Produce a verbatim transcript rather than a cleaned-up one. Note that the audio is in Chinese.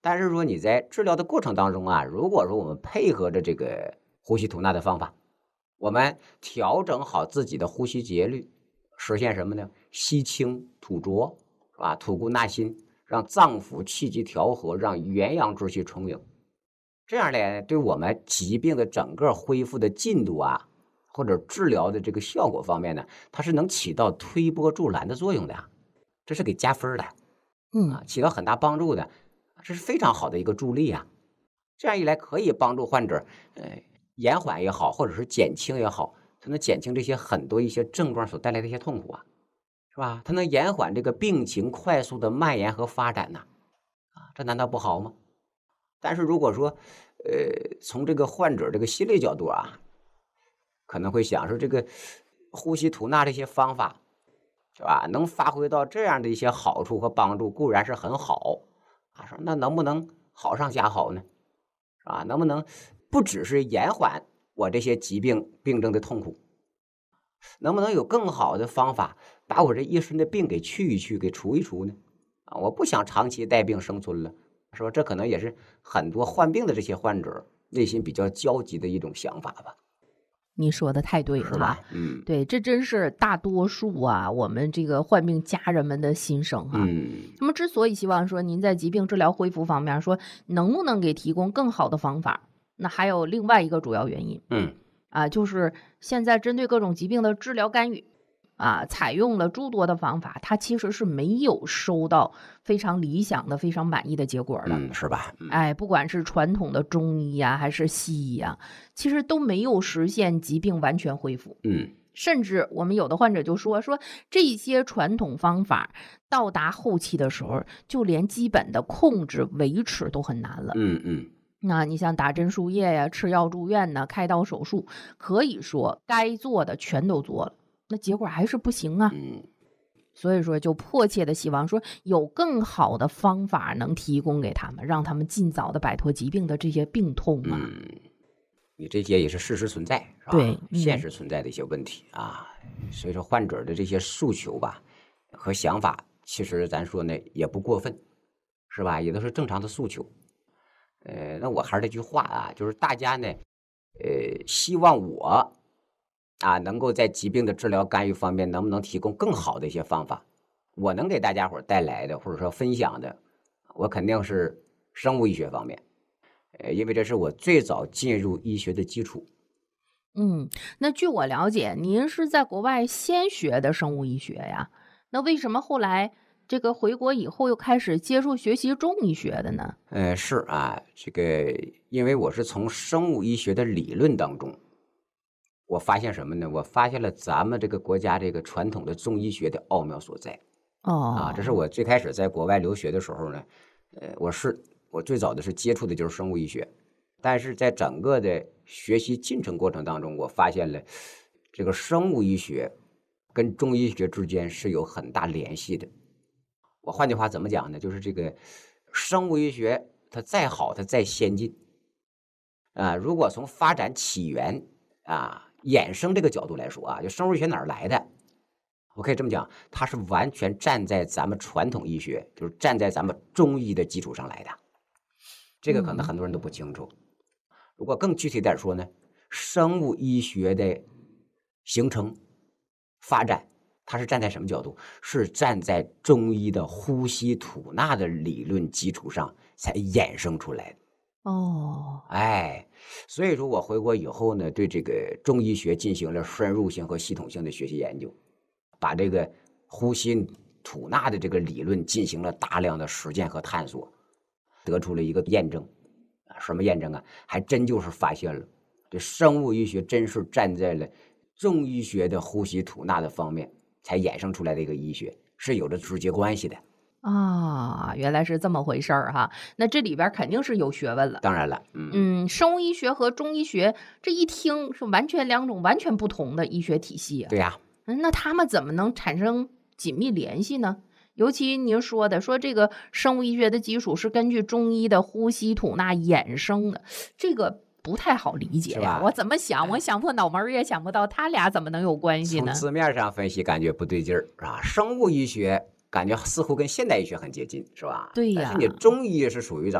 但是说你在治疗的过程当中啊，如果说我们配合着这个呼吸吐纳的方法，我们调整好自己的呼吸节律，实现什么呢？吸清吐浊，是吧？吐故纳新，让脏腑气机调和，让元阳之气充盈。这样呢，对我们疾病的整个恢复的进度啊，或者治疗的这个效果方面呢，它是能起到推波助澜的作用的，这是给加分的嗯。 啊，起到很大帮助的，这是非常好的一个助力啊。这样一来，可以帮助患者，呃，延缓也好，或者是减轻也好，它能减轻这些很多一些症状所带来的一些痛苦啊，是吧？它能延缓这个病情快速的蔓延和发展呐，啊，这难道不好吗？但是如果说，呃，从这个患者这个心理角度啊，可能会想说这个呼吸吐纳这些方法，是吧？能发挥到这样的一些好处和帮助，固然是很好啊。说那能不能好上加好呢？是吧？能不能不只是延缓我这些疾病病症的痛苦，能不能有更好的方法把我这一身的病给去一去，给除一除呢？啊，我不想长期带病生存了，是吧？这可能也是很多患病的这些患者内心比较焦急的一种想法吧。 你说的太对了哈， 是吧？嗯对，这真是大多数啊，我们这个患病家人们的心声哈。 嗯他们之所以希望说您在疾病治疗恢复方面说能不能给提供更好的方法，那还有另外一个主要原因嗯啊，就是现在针对各种疾病的治疗干预啊，采用了诸多的方法，它其实是没有收到非常理想的、非常满意的结果的。 嗯，是吧？嗯哎，不管是传统的中医呀、还是西医呀，其实都没有实现疾病完全恢复。 嗯甚至我们有的患者就说说这些传统方法到达后期的时候，就连基本的控制维持都很难了。 嗯嗯那你像打针输液呀、吃药住院呐、开刀手术，可以说该做的全都做了，那结果还是不行啊。 嗯所以说，就迫切的希望说有更好的方法能提供给他们，让他们尽早的摆脱疾病的这些病痛啊。 嗯，你这些也是事实存在，是吧？ 对， 现嗯实存在的一些问题啊。所以说，患者的这些诉求吧和想法，其实咱说呢也不过分，是吧？也都是正常的诉求。呃，那我还是那句话啊，就是大家呢，呃，希望我啊能够在疾病的治疗干预方面，能不能提供更好的一些方法？我能给大家伙儿带来的，或者说分享的，我肯定是生物医学方面。呃，因为这是我最早进入医学的基础。 嗯，那据我了解，您是在国外先学的生物医学呀？那为什么后来这个回国以后又开始接触学习中医学的呢？ 呃，是啊，这个因为我是从生物医学的理论当中，我发现什么呢？我发现了咱们这个国家这个传统的中医学的奥妙所在啊。这是哦， 我最开始在国外留学的时候呢，呃，我是我最早的是接触的就是生物医学，但是在整个的学习进程过程当中，我发现了这个生物医学跟中医学之间是有很大联系的。我换句话怎么讲呢？就是这个生物医学它再好，它再先进啊，如果从发展起源啊、衍生这个角度来说啊，就生物医学哪儿来的？我可以这么讲，它是完全站在咱们传统医学，就是站在咱们中医的基础上来的。这个可能嗯很多人都不清楚。如果更具体点说呢，生物医学的形成、发展，它是站在什么角度？是站在中医的呼吸吐纳的理论基础上才衍生出来的。 哦， 哎，所以说我回国以后呢，对这个中医学进行了深入性和系统性的学习研究，把这个呼吸吐纳的这个理论进行了大量的实践和探索，得出了一个验证。啊，什么验证啊？还真就是发现了，这生物医学真是站在了中医学的呼吸吐纳的方面才衍生出来的一个医学，是有着直接关系的。 啊，原来是这么回事儿哈。那这里边儿肯定是有学问了。 当然了，嗯， 嗯，生物医学和中医学这一听是完全两种完全不同的医学体系啊。 对呀， 嗯，那他们怎么能产生紧密联系呢？尤其您说的，说这个生物医学的基础是根据中医的呼吸吐纳衍生的，这个不太好理解呀。 是吧？ 我怎么想，我想破脑门儿也想不到，他俩怎么能有关系呢？ 从字面上分析，感觉不对劲儿，是吧？生物医学感觉似乎跟现代医学很接近，是吧？ 对但是你呀。 中医是属于咱